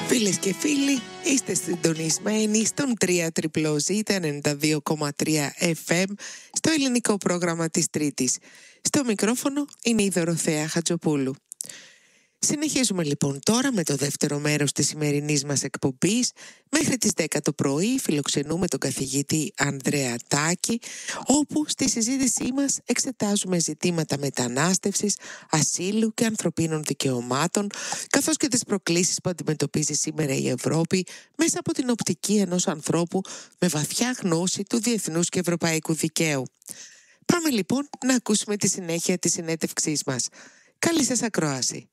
Φίλες και φίλοι, είστε συντονισμένοι στον 3ZZZ92,3 FM στο ελληνικό πρόγραμμα της Τρίτης. Στο μικρόφωνο είναι η Δωροθέα Χατζοπούλου. Συνεχίζουμε λοιπόν τώρα με το δεύτερο μέρος της σημερινής μας εκπομπής. Μέχρι τις 10 το πρωί φιλοξενούμε τον καθηγητή Ανδρέα Τάκη, όπου στη συζήτησή μας εξετάζουμε ζητήματα μετανάστευσης, ασύλου και ανθρωπίνων δικαιωμάτων, καθώς και τις προκλήσεις που αντιμετωπίζει σήμερα η Ευρώπη μέσα από την οπτική ενός ανθρώπου με βαθιά γνώση του διεθνούς και ευρωπαϊκού δικαίου. Πάμε λοιπόν να ακούσουμε τη συνέχεια της συνέντευξής μας. Καλή σας ακρόαση.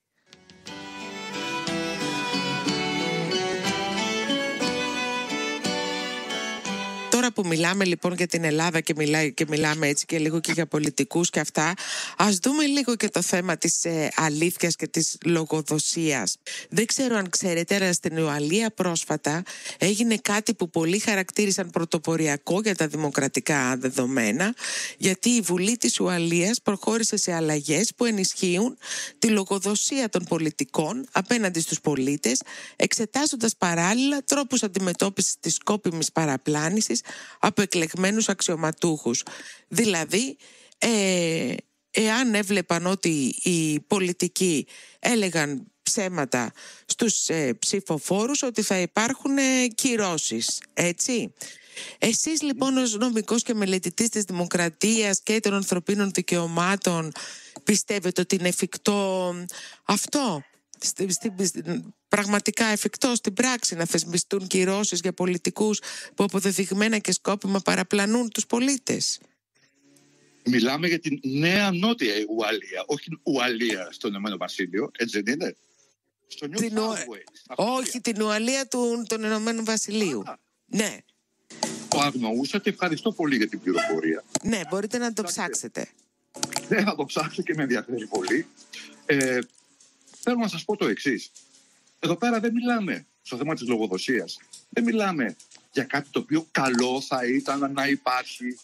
Τώρα που μιλάμε λοιπόν για την Ελλάδα και μιλάμε έτσι και λίγο και για πολιτικούς και αυτά, ας δούμε λίγο και το θέμα της αλήθειας και της λογοδοσίας. Δεν ξέρω αν ξέρετε, αλλά στην Ουαλία πρόσφατα έγινε κάτι που πολλοί χαρακτήρισαν πρωτοποριακό για τα δημοκρατικά δεδομένα, γιατί η Βουλή της Ουαλίας προχώρησε σε αλλαγές που ενισχύουν τη λογοδοσία των πολιτικών απέναντι στους πολίτες, εξετάζοντας παράλληλα τρόπους αντιμετώπισης της σκόπιμης παραπλάνησης από εκλεγμένους αξιωματούχους. Δηλαδή, εάν έβλεπαν ότι οι πολιτικοί έλεγαν ψέματα στους ψηφοφόρους, ότι θα υπάρχουν κυρώσεις, έτσι. Εσείς λοιπόν ως νομικός και μελετητής της δημοκρατίας και των ανθρωπίνων δικαιωμάτων πιστεύετε ότι είναι εφικτό αυτό? Πραγματικά εφικτό στην πράξη να θεσπιστούν κυρώσεις για πολιτικούς που αποδεδειγμένα και σκόπιμα παραπλανούν τους πολίτες? Μιλάμε για την νέα νότια Ουαλία, όχι Ουαλία στο Ηνωμένο Βασίλειο, έτσι δεν είναι? Στο όχι, την Ουαλία των Ηνωμένου Βασιλείου. Ναι. Το αγνοούσα και ευχαριστώ πολύ για την πληροφορία. Ναι, μπορείτε να το ψάξετε. Ναι, θα το ψάξω και με ενδιαφέρει πολύ. Θέλω να σας πω το εξής. Εδώ πέρα δεν μιλάμε στο θέμα της λογοδοσίας. Δεν μιλάμε για κάτι το οποίο καλό θα ήταν να υπάρχει.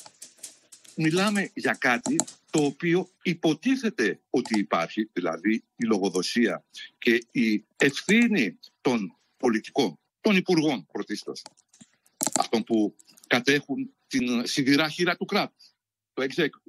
Μιλάμε για κάτι το οποίο υποτίθεται ότι υπάρχει, δηλαδή η λογοδοσία και η ευθύνη των πολιτικών, των υπουργών πρωτίστως, αυτών που κατέχουν την σιδηρά χείρα του κράτους, το executive.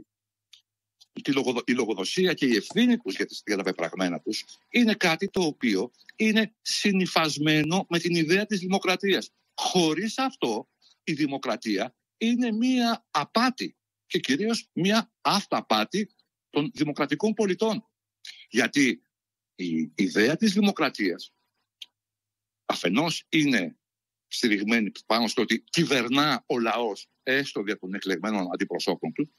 Η λογοδοσία και η ευθύνη τους για τα πεπραγμένα τους είναι κάτι το οποίο είναι συνυφασμένο με την ιδέα της δημοκρατίας. Χωρίς αυτό η δημοκρατία είναι μία απάτη και κυρίως μία αυταπάτη των δημοκρατικών πολιτών. Γιατί η ιδέα της δημοκρατίας αφενός είναι στηριγμένη πάνω στο ότι κυβερνά ο λαός έστω δια των εκλεγμένων αντιπροσώπων του.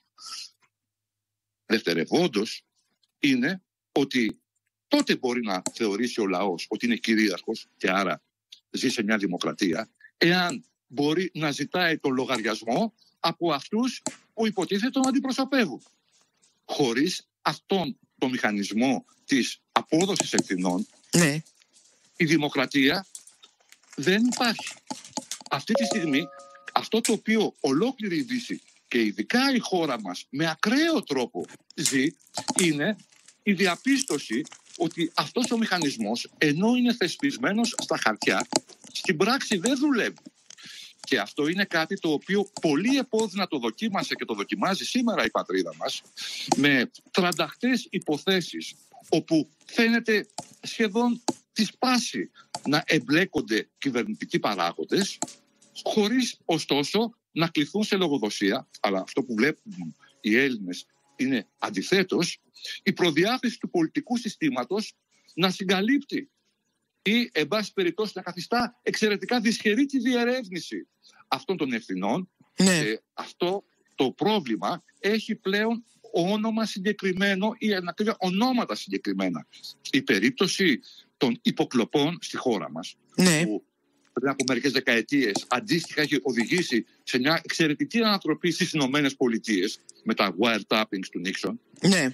Δευτερευόντως είναι ότι τότε μπορεί να θεωρήσει ο λαός ότι είναι κυρίαρχος και άρα ζει σε μια δημοκρατία, εάν μπορεί να ζητάει τον λογαριασμό από αυτούς που υποτίθεται τον αντιπροσωπεύουν. Χωρίς αυτόν τον μηχανισμό της απόδοσης ευθυνών, ναι, η δημοκρατία δεν υπάρχει. Αυτή τη στιγμή αυτό το οποίο ολόκληρη η Δύση και ειδικά η χώρα μας με ακραίο τρόπο ζει, είναι η διαπίστωση ότι αυτός ο μηχανισμός, ενώ είναι θεσπισμένος στα χαρτιά, στην πράξη δεν δουλεύει. Και αυτό είναι κάτι το οποίο πολύ επώδυνα το δοκίμασε και το δοκιμάζει σήμερα η πατρίδα μας, με τρανταχτές υποθέσεις όπου φαίνεται σχεδόν τη σπάση να εμπλέκονται κυβερνητικοί παράγοντες, χωρίς ωστόσο να κληθούν σε λογοδοσία. Αλλά αυτό που βλέπουν οι Έλληνες είναι αντιθέτως η προδιάθεση του πολιτικού συστήματος να συγκαλύπτει ή εν πάση περιπτώσει να καθιστά εξαιρετικά δυσχερή τη διερεύνηση αυτών των ευθυνών. Ναι. Αυτό το πρόβλημα έχει πλέον όνομα συγκεκριμένο ή ονόματα συγκεκριμένα. Η περίπτωση των υποκλοπών στη χώρα μας, ναι, που πριν από μερικές δεκαετίες αντίστοιχα έχει οδηγήσει σε μια εξαιρετική ανατροπή στις Ηνωμένες Πολιτείες με τα wiretappings του Νίξον. Ναι.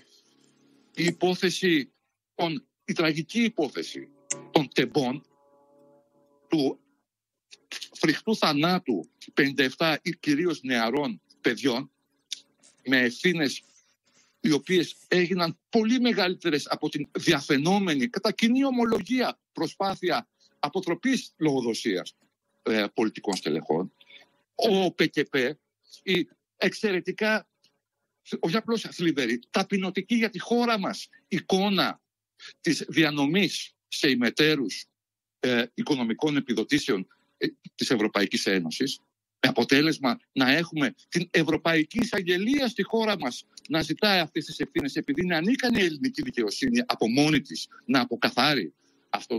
Η τραγική υπόθεση των τεμπών, του φρικτού θανάτου 57 ή κυρίως νεαρών παιδιών με ευθύνες οι οποίες έγιναν πολύ μεγαλύτερες από την διαφαινόμενη κατά κοινή ομολογία προσπάθεια αποτροπής λογοδοσίας πολιτικών στελεχών. Ο ΠΚΠ, η εξαιρετικά, όχι απλώς θλιβερή, ταπεινωτική για τη χώρα μας εικόνα της διανομής σε ημετέρους οικονομικών επιδοτήσεων της Ευρωπαϊκής Ένωσης, με αποτέλεσμα να έχουμε την Ευρωπαϊκή Εισαγγελία στη χώρα μας να ζητάει αυτές τις ευθύνες, επειδή είναι ανίκανη η ελληνική δικαιοσύνη από μόνη της να αποκαθάρει αυτό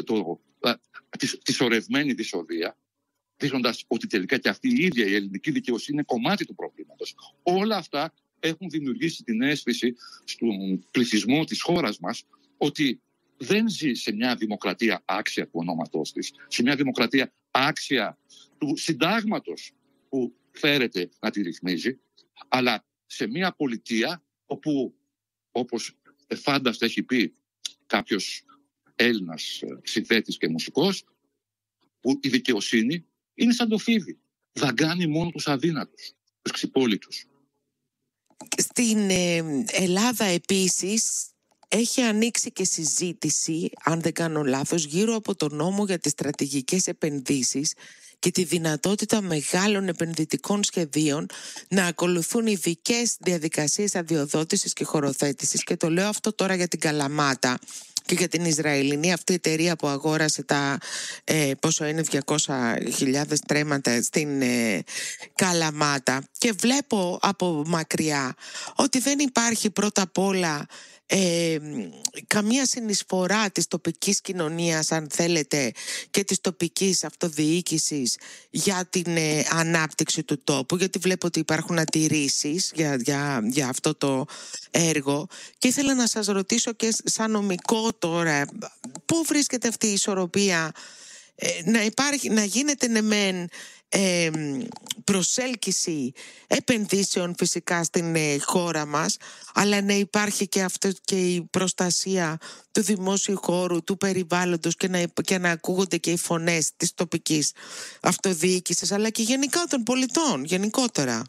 τη σωρευμένη δυσοδεία, δείχνοντας ότι τελικά και αυτή η ίδια η ελληνική δικαιοσύνη είναι κομμάτι του προβλήματος. Όλα αυτά έχουν δημιουργήσει την αίσθηση στον πληθυσμό της χώρας μας ότι δεν ζει σε μια δημοκρατία άξια του ονόματός της, σε μια δημοκρατία άξια του συντάγματος που φέρεται να τη ρυθμίζει, αλλά σε μια πολιτεία όπου, όπως φάνταστα έχει πει κάποιος Έλληνας συνθέτης και μουσικός, που η δικαιοσύνη είναι σαν το φίδι. Δαγκάνει μόνο τους αδύνατους, τους ξυπόλυτους. Στην Ελλάδα επίσης έχει ανοίξει και συζήτηση, αν δεν κάνω λάθος, γύρω από το νόμο για τις στρατηγικές επενδύσεις και τη δυνατότητα μεγάλων επενδυτικών σχεδίων να ακολουθούν ειδικές διαδικασίες αδειοδότησης και χωροθέτησης. Και το λέω αυτό τώρα για την Καλαμάτα και για την Ισραηλινή αυτή εταιρεία που αγόρασε τα πόσο είναι 200.000 τρέματα στην Καλαμάτα, και βλέπω από μακριά ότι δεν υπάρχει πρώτα απ' όλα καμία συνεισφορά της τοπικής κοινωνίας, αν θέλετε, και της τοπικής αυτοδιοίκησης για την ανάπτυξη του τόπου, γιατί βλέπω ότι υπάρχουν αντιρρήσεις για αυτό το έργο. Και ήθελα να σας ρωτήσω και σαν νομικό τώρα, πού βρίσκεται αυτή η ισορροπία, να γίνεται ναι μεν προσέλκυση επενδύσεων φυσικά στην χώρα μας, αλλά να υπάρχει και αυτό και η προστασία του δημόσιου χώρου, του περιβάλλοντος, και να ακούγονται και οι φωνές της τοπικής αυτοδιοίκησης, αλλά και γενικά των πολιτών γενικότερα.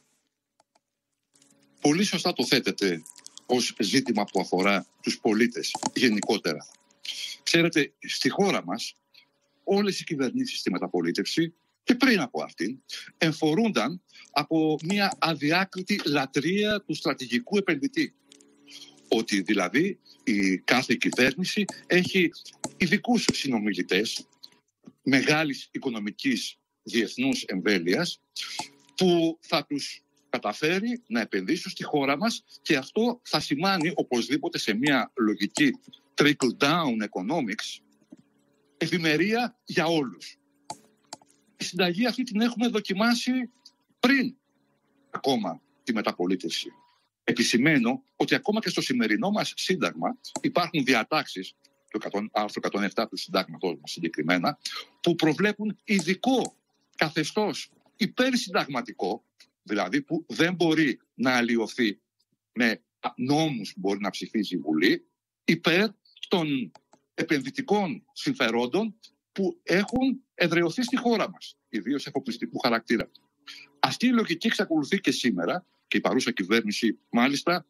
Πολύ σωστά το θέτετε ως ζήτημα που αφορά τους πολίτες γενικότερα. Ξέρετε, στη χώρα μας όλες οι κυβερνήσεις στη μεταπολίτευση και πριν από αυτήν εμφορούνταν από μια αδιάκριτη λατρεία του στρατηγικού επενδυτή. Ότι δηλαδή η κάθε κυβέρνηση έχει ειδικούς συνομιλητές μεγάλης οικονομικής διεθνούς εμβέλειας που θα τους καταφέρει να επενδύσουν στη χώρα μας, και αυτό θα σημάνει οπωσδήποτε σε μια λογική trickle-down economics ευημερία για όλους. Η συνταγή αυτή την έχουμε δοκιμάσει πριν ακόμα τη μεταπολίτευση. Επισημαίνω ότι ακόμα και στο σημερινό μας σύνταγμα υπάρχουν διατάξεις, το άρθρο 107 του συντάγματος μας συγκεκριμένα, που προβλέπουν ειδικό καθεστώς υπερσυνταγματικό, δηλαδή που δεν μπορεί να αλλοιωθεί με νόμους που μπορεί να ψηφίζει η Βουλή, υπέρ των επενδυτικών συμφερόντων που έχουν εδραιωθεί στη χώρα μας, ιδίως εφοπλιστικού χαρακτήρα. Αυτή η λογική εξακολουθεί και σήμερα, και η παρούσα κυβέρνηση μάλιστα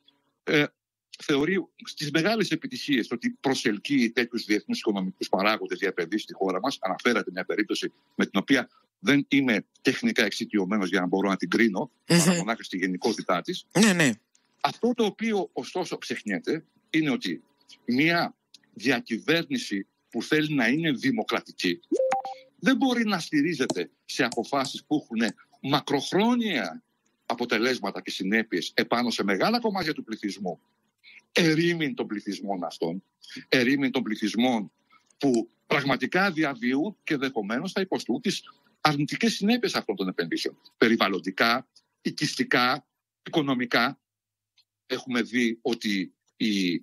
θεωρεί στις μεγάλες επιτυχίες ότι προσελκύει τέτοιους διεθνούς οικονομικούς παράγοντες για επενδύσεις στη χώρα μας. Αναφέρατε μια περίπτωση με την οποία δεν είμαι τεχνικά εξοικειωμένος για να μπορώ να την κρίνω, παρά μονάχα στη γενικότητά της. Ναι. Αυτό το οποίο ωστόσο ξεχνιέται είναι ότι μια διακυβέρνηση που θέλει να είναι δημοκρατική δεν μπορεί να στηρίζεται σε αποφάσεις που έχουν μακροχρόνια αποτελέσματα και συνέπειες επάνω σε μεγάλα κομμάτια του πληθυσμού. Ερήμην των πληθυσμών αυτών, ερήμην των πληθυσμών που πραγματικά διαβιούν και ενδεχομένως θα υποστούν τις αρνητικές συνέπειες αυτών των επενδύσεων. Περιβαλλοντικά, οικιστικά, οικονομικά. Έχουμε δει ότι η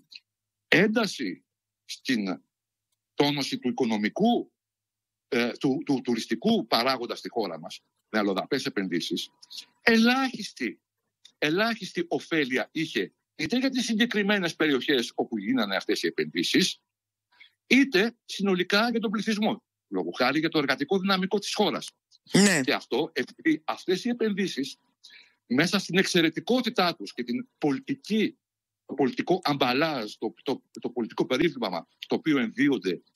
ένταση στην τόνωση του οικονομικού, του τουριστικού παράγοντα στη χώρα μας, με αλλοδαπές επενδύσεις, ελάχιστη ωφέλεια είχε είτε για τις συγκεκριμένες περιοχές όπου γίνανε αυτές οι επενδύσεις, είτε συνολικά για τον πληθυσμό, λόγω χάρη για το εργατικό δυναμικό της χώρας. Ναι. Και αυτό επειδή αυτές οι επενδύσεις μέσα στην εξαιρετικότητά τους και την το πολιτικό αμπαλάζ, το πολιτικό περίβλημα το οποίο ενδύονται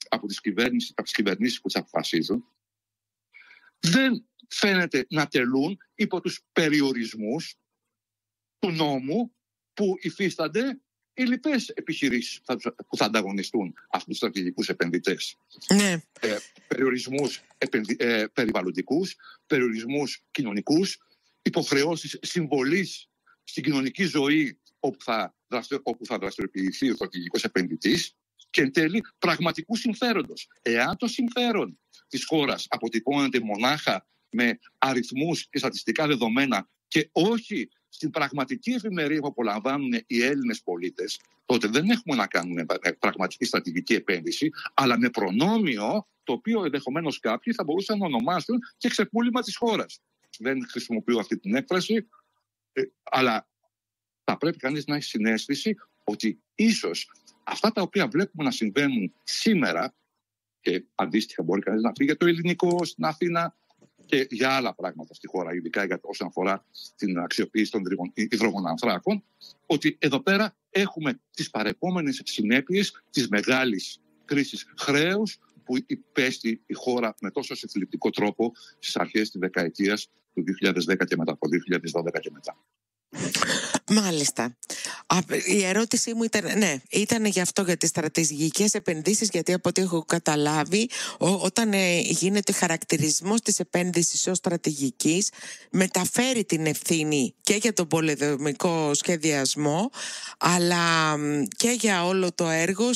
από τις κυβερνήσεις που τις αποφασίζουν δεν φαίνεται να τελούν υπό τους περιορισμούς του νόμου που υφίστανται οι λοιπές επιχειρήσεις που θα ανταγωνιστούν αυτούς τους στρατηγικούς επενδυτές. Ναι. Περιορισμούς περιβαλλοντικούς, περιορισμούς κοινωνικούς, υποχρεώσεις συμβολής στην κοινωνική ζωή όπου θα δραστηριοποιηθεί ο στρατηγικός επενδυτής και εν τέλει πραγματικού συμφέροντος. Εάν το συμφέρον της χώρας αποτυπώνεται μονάχα με αριθμούς και στατιστικά δεδομένα και όχι στην πραγματική ευημερία που απολαμβάνουν οι Έλληνες πολίτες, τότε δεν έχουμε να κάνουμε πραγματική στρατηγική επένδυση, αλλά με προνόμιο το οποίο ενδεχομένως κάποιοι θα μπορούσαν να ονομάσουν και ξεπούλημα της χώρας. Δεν χρησιμοποιώ αυτή την έκφραση, αλλά θα πρέπει κανείς να έχει συναίσθηση ότι ίσως αυτά τα οποία βλέπουμε να συμβαίνουν σήμερα, και αντίστοιχα μπορεί κανείς να πει για το ελληνικό στην Αθήνα και για άλλα πράγματα στη χώρα, ειδικά όσον αφορά την αξιοποίηση των υδρογονανθράκων, ότι εδώ πέρα έχουμε τις παρεπόμενες συνέπειες της μεγάλης κρίσης χρέους που υπέστη η χώρα με τόσο συθλιπτικό τρόπο στις αρχές της δεκαετίας του 2010 και μετά, από 2012 και μετά. Μάλιστα. Η ερώτησή μου ήταν γι' αυτό, για τις στρατηγικές επενδύσεις, γιατί από ό,τι έχω καταλάβει, όταν γίνεται χαρακτηρισμός της επένδυσης ως στρατηγικής, μεταφέρει την ευθύνη και για τον πολεοδομικό σχεδιασμό, αλλά και για όλο το έργο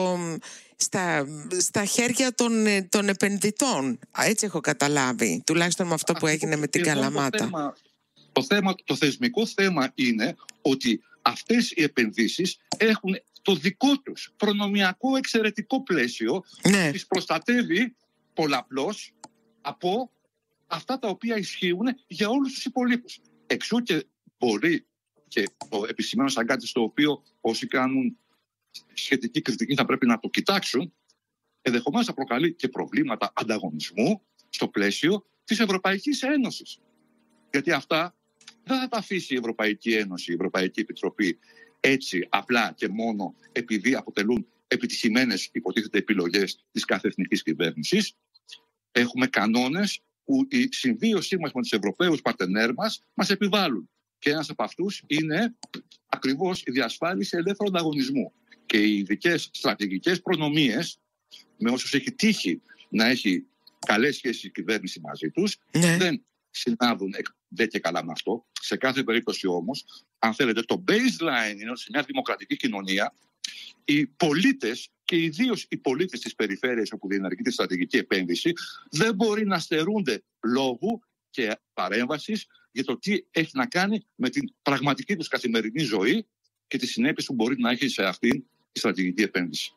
στα χέρια των επενδυτών. Έτσι έχω καταλάβει, τουλάχιστον με αυτό που έγινε με την Καλαμάτα. Το θεσμικό θέμα είναι ότι αυτές οι επενδύσεις έχουν το δικό τους προνομιακό εξαιρετικό πλαίσιο, ναι, τις προστατεύει πολλαπλώς από αυτά τα οποία ισχύουν για όλους τους υπολείπους. Εξού και μπορεί, και το επισημαίνω σαν κάτι στο οποίο όσοι κάνουν σχετική κριτική θα πρέπει να το κοιτάξουν, ενδεχομένως θα προκαλεί και προβλήματα ανταγωνισμού στο πλαίσιο της Ευρωπαϊκής Ένωσης. Γιατί αυτά δεν θα τα αφήσει η Ευρωπαϊκή Ένωση, η Ευρωπαϊκή Επιτροπή έτσι απλά και μόνο επειδή αποτελούν επιτυχημένες υποτίθεται επιλογές της κάθε εθνικής κυβέρνησης. Έχουμε κανόνες που η συμβίωσή μας με τους Ευρωπαίους παρτενέρ μας επιβάλλουν. Και ένας από αυτούς είναι ακριβώς η διασφάλιση ελεύθερου ανταγωνισμού. Και οι ειδικές στρατηγικές προνομίες, με όσους έχει τύχει να έχει καλές σχέσεις η κυβέρνηση μαζί τους, ναι, δεν συνάδουν δεν και καλά με αυτό. Σε κάθε περίπτωση όμως, αν θέλετε, το baseline είναι ότι σε μια δημοκρατική κοινωνία οι πολίτες, και ιδίως οι πολίτες της περιφέρειας όπου διενεργείται η στρατηγική επένδυση, δεν μπορεί να στερούνται λόγου και παρέμβασης για το τι έχει να κάνει με την πραγματική τους καθημερινή ζωή και τις συνέπειες που μπορεί να έχει σε αυτήν τη στρατηγική επένδυση.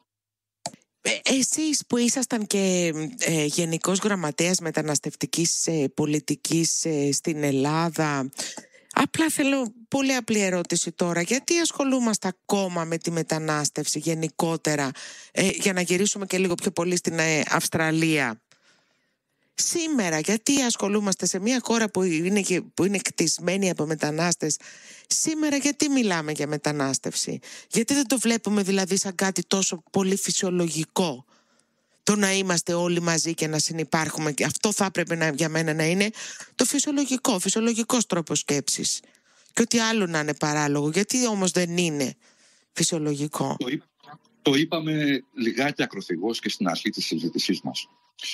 Εσείς που ήσασταν και Γενικός Γραμματέας Μεταναστευτικής Πολιτικής στην Ελλάδα, απλά θέλω πολύ απλή ερώτηση τώρα. Γιατί ασχολούμαστε ακόμα με τη μετανάστευση γενικότερα, για να γυρίσουμε και λίγο πιο πολύ στην Αυστραλία? Σήμερα, γιατί ασχολούμαστε σε μια χώρα που είναι κτισμένη από μετανάστες? Σήμερα γιατί μιλάμε για μετανάστευση? Γιατί δεν το βλέπουμε δηλαδή σαν κάτι τόσο πολύ φυσιολογικό, το να είμαστε όλοι μαζί και να συνυπάρχουμε? Και αυτό θα έπρεπε για μένα να είναι το φυσιολογικός τρόπος σκέψης. Και ό,τι άλλο να είναι παράλογο. Γιατί όμως δεν είναι φυσιολογικό? Το είπαμε λιγάκι ακροθυγώς και στην αρχή της συζήτησής μας.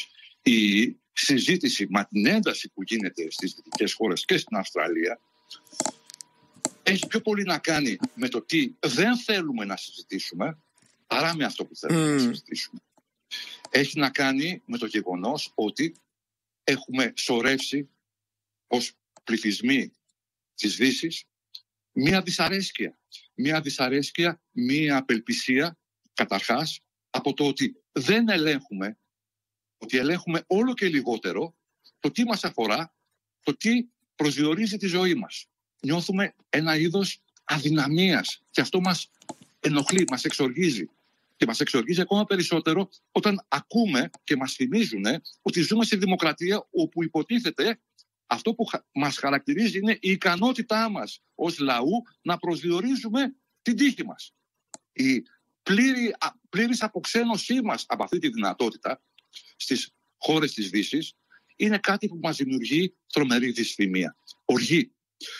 Η συζήτηση με την ένταση που γίνεται στις δυτικές χώρες και στην Αυστραλία έχει πιο πολύ να κάνει με το τι δεν θέλουμε να συζητήσουμε παρά με αυτό που θέλουμε να συζητήσουμε. Έχει να κάνει με το γεγονός ότι έχουμε σωρεύσει ως πληθυσμοί της Δύσης μία δυσαρέσκεια, μία απελπισία καταρχάς από το ότι δεν ελέγχουμε, ότι ελέγχουμε όλο και λιγότερο το τι μας αφορά, το τι προσδιορίζει τη ζωή μας. Νιώθουμε ένα είδος αδυναμίας και αυτό μας ενοχλεί, μας εξοργίζει. Και μας εξοργίζει ακόμα περισσότερο όταν ακούμε και μας θυμίζουν ότι ζούμε σε δημοκρατία όπου υποτίθεται αυτό που μας χαρακτηρίζει είναι η ικανότητά μας ως λαού να προσδιορίζουμε την τύχη μας. Η πλήρης αποξένωσή μας από αυτή τη δυνατότητα στις χώρες της Δύσης είναι κάτι που μας δημιουργεί τρομερή δυσθυμία. Οργή.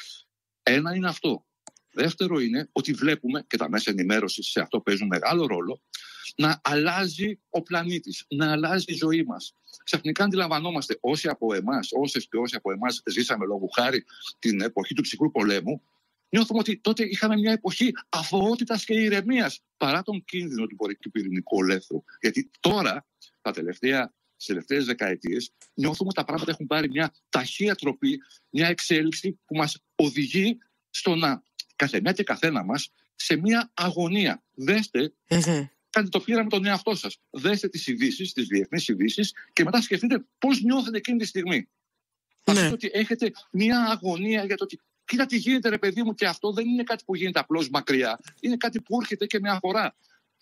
Ένα είναι αυτό. Δεύτερο είναι ότι βλέπουμε, και τα μέσα ενημέρωσης σε αυτό παίζουν μεγάλο ρόλο, να αλλάζει ο πλανήτης, να αλλάζει η ζωή μας. Ξαφνικά αντιλαμβανόμαστε όσες και όσοι από εμάς ζήσαμε λόγου χάρη την εποχή του ψυχρού πολέμου, νιώθουμε ότι τότε είχαμε μια εποχή αθωότητας και ηρεμίας παρά τον κίνδυνο του πυρηνικού ολέθρου. Γιατί τώρα, στις τελευταίες δεκαετίες, νιώθουμε ότι τα πράγματα έχουν πάρει μια ταχεία τροπή, μια εξέλιξη που μας οδηγεί στο να καθεμιά και καθένα μας σε μια αγωνία. Δέστε, κάντε το πείραμα με τον εαυτό σας. Δέστε τις ειδήσεις, τις διεθνείς ειδήσεις και μετά σκεφτείτε πώς νιώθετε εκείνη τη στιγμή. Ναι. Ότι έχετε μια αγωνία για το ότι κοίτα τι γίνεται ρε παιδί μου, και αυτό δεν είναι κάτι που γίνεται απλώς μακριά. Είναι κάτι που έρχεται και με αφορά.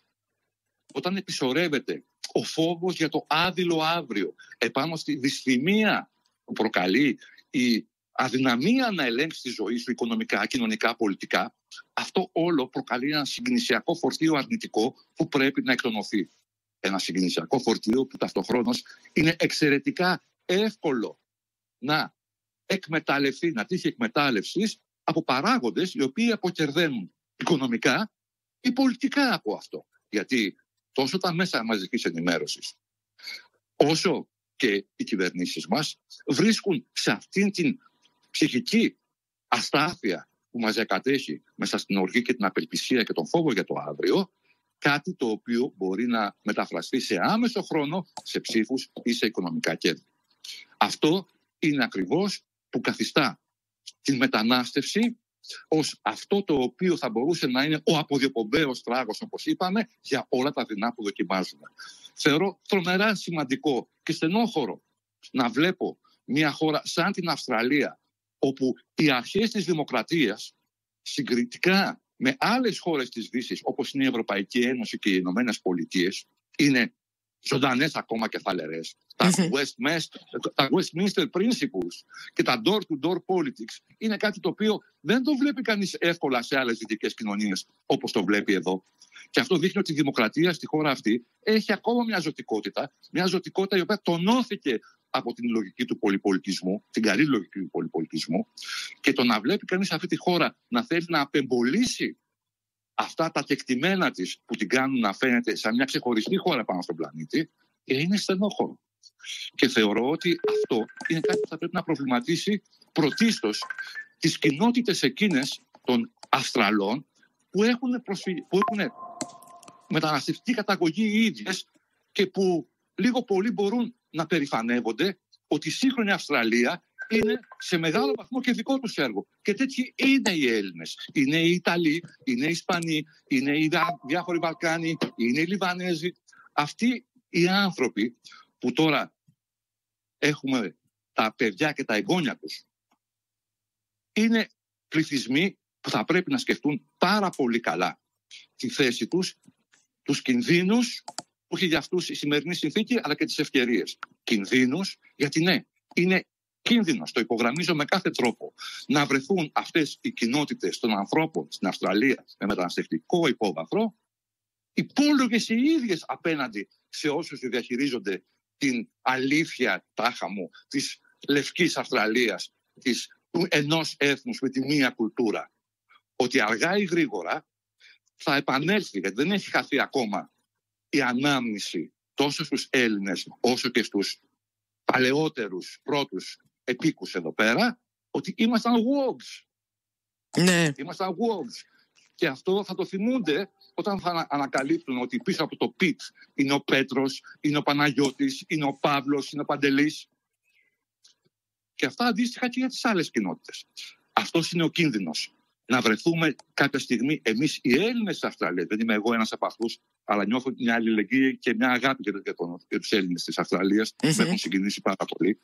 Όταν επισορεύεται ο φόβος για το άδειλο αύριο επάνω στη δυσθυμία που προκαλεί η αδυναμία να ελέγξει τη ζωή σου οικονομικά, κοινωνικά, πολιτικά, αυτό όλο προκαλεί ένα συγκινησιακό φορτίο αρνητικό που πρέπει να εκτονωθεί. Ένα συγκινησιακό φορτίο που ταυτοχρόνως είναι εξαιρετικά εύκολο να εκμεταλλευτεί, να τύχει εκμετάλλευσης από παράγοντες οι οποίοι αποκερδένουν οικονομικά ή πολιτικά από αυτό. Γιατί τόσο τα μέσα μαζικής ενημέρωσης, όσο και οι κυβερνήσεις μας βρίσκουν σε αυτήν την ψυχική αστάθεια που μας διακατέχει μέσα στην οργή και την απελπισία και τον φόβο για το αύριο, κάτι το οποίο μπορεί να μεταφραστεί σε άμεσο χρόνο σε ψήφους ή σε οικονομικά κέρδη. Αυτό είναι ακριβώς που καθιστά την μετανάστευση ως αυτό το οποίο θα μπορούσε να είναι ο αποδιοπομπαίος τράγος, όπως είπαμε, για όλα τα δεινά που δοκιμάζουμε. Θεωρώ τρομερά σημαντικό και στενόχωρο να βλέπω μια χώρα σαν την Αυστραλία, όπου οι αρχές της δημοκρατίας, συγκριτικά με άλλες χώρες της Δύσης, όπως είναι η Ευρωπαϊκή Ένωση και οι Ηνωμένες Πολιτείες, είναι ζωντανές ακόμα και θαλερές. Τα Westminster Principles και τα door-to-door politics είναι κάτι το οποίο δεν το βλέπει κανείς εύκολα σε άλλες δυτικές κοινωνίες όπως το βλέπει εδώ. Και αυτό δείχνει ότι η δημοκρατία στη χώρα αυτή έχει ακόμα μια ζωτικότητα η οποία τονώθηκε από την λογική του πολυπολιτισμού, την καλή λογική του πολυπολιτισμού, και το να βλέπει κανείς αυτή τη χώρα να θέλει να απεμπολίσει αυτά τα κεκτημένα της που την κάνουν να φαίνεται σαν μια ξεχωριστή χώρα πάνω στον πλανήτη, είναι στενόχωρο. Και θεωρώ ότι αυτό είναι κάτι που θα πρέπει να προβληματίσει πρωτίστως τις κοινότητες εκείνες των Αυστραλών που έχουν μεταναστευτική καταγωγή οι ίδιες και που λίγο πολύ μπορούν να περηφανεύονται ότι η σύγχρονη Αυστραλία είναι σε μεγάλο βαθμό και δικό τους έργο. Και τέτοιοι είναι οι Έλληνες. Είναι οι Ιταλοί, είναι οι Ισπανοί, είναι οι διάφοροι Βαλκάνοι, είναι οι Λιβανέζοι. Αυτοί οι άνθρωποι που τώρα έχουμε τα παιδιά και τα εγγόνια τους, είναι πληθυσμοί που θα πρέπει να σκεφτούν πάρα πολύ καλά τη θέση τους, τους κινδύνους που έχει για αυτούς η σημερινή συνθήκη, αλλά και τις ευκαιρίες. Κινδύνους, γιατί ναι, είναι κίνδυνος, το υπογραμμίζω με κάθε τρόπο, να βρεθούν αυτές οι κοινότητες των ανθρώπων στην Αυστραλία με μεταναστευτικό υπόβαθρο υπόλογες οι ίδιες απέναντι σε όσους διαχειρίζονται την αλήθεια, τάχα μου, της λευκής Αυστραλίας, του ενός έθνους με τη μία κουλτούρα. Ότι αργά ή γρήγορα θα επανέλθει, γιατί δεν έχει χαθεί ακόμα η ανάμνηση τόσο στους Έλληνες όσο και στους παλαιότερους πρώτους επίκους εδώ πέρα, ότι ήμασταν wogs. Ναι. Ήμασταν wogs. Και αυτό θα το θυμούνται όταν θα ανακαλύπτουν ότι πίσω από το Πιτ είναι ο Πέτρος, είναι ο Παναγιώτης, είναι ο Παύλος, είναι ο Παντελής. Και αυτά αντίστοιχα και για τις άλλες κοινότητες. Αυτός είναι ο κίνδυνος. Να βρεθούμε κάποια στιγμή εμείς οι Έλληνες της Αυστραλίας, δεν είμαι εγώ ένας από αυτούς, αλλά νιώθω μια αλληλεγγύη και μια αγάπη για τους Έλληνες της Αυστραλίας, με έχουν συγκινήσει πάρα πολύ.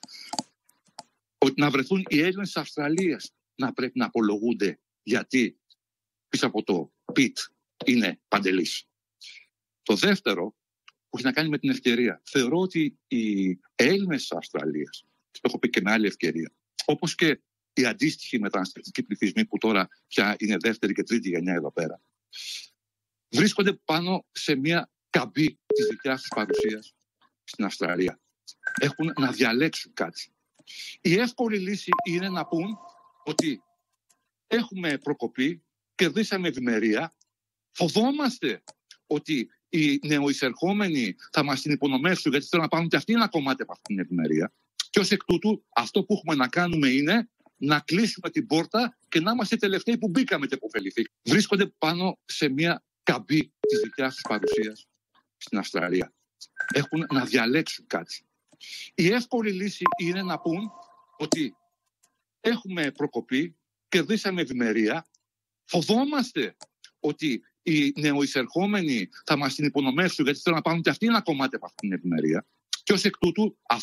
Ότι να βρεθούν οι Έλληνες της Αυστραλίας να πρέπει να απολογούνται γιατί πίσω από το Πιτ είναι Παντελής. Το δεύτερο που έχει να κάνει με την ευκαιρία. Θεωρώ ότι οι Έλληνες της Αυστραλίας, το έχω πει και με άλλη ευκαιρία, όπως και οι αντίστοιχοι μεταναστευτικοί πληθυσμοί που τώρα πια είναι δεύτερη και τρίτη γενιά εδώ πέρα, βρίσκονται πάνω σε μια καμπή της δικιάς τους παρουσίας στην Αυστραλία. Έχουν να διαλέξουν κάτι. Η εύκολη λύση είναι να πούν ότι έχουμε προκοπή, κερδίσαμε ευημερία, φοβόμαστε ότι οι νεοεισερχόμενοι θα μας την υπονομεύσουν γιατί θέλουν να πάρουν και αυτοί ένα κομμάτι από αυτή την ευημερία. Και ως εκ τούτου αυτό που έχουμε να κάνουμε είναι να κλείσουμε την πόρτα και να είμαστε οι τελευταίοι που μπήκαμε και υποφεληθήκαμε. Βρίσκονται πάνω σε μια καμπή της δικιάς τους παρουσίας στην Αυστραλία. Έχουν να διαλέξουν κάτι. Η εύκολη λύση είναι να πούν ότι έχουμε προκοπή, κερδίσαμε ευημερία, φοβόμαστε ότι οι νεοεισερχόμενοι θα μας την υπονομεύσουν γιατί θέλουν να πάρουν και αυτοί ένα κομμάτι από αυτή την ευημερία. Και ως εκ τούτου αυτό